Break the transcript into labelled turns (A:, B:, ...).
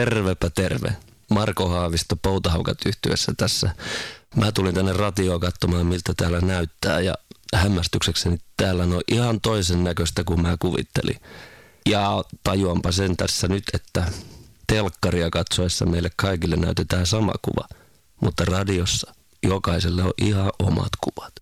A: Tervepä terve. Marko Haavisto Poutahaukat yhtyessä tässä. Mä tulin tänne ratioon katsomaan, miltä täällä näyttää ja hämmästyksekseni täällä on ihan toisen näköistä kuin mä kuvittelin. Ja tajuanpa sen tässä nyt, että telkkaria katsoessa meille kaikille näytetään sama kuva, mutta radiossa jokaiselle on ihan omat kuvat.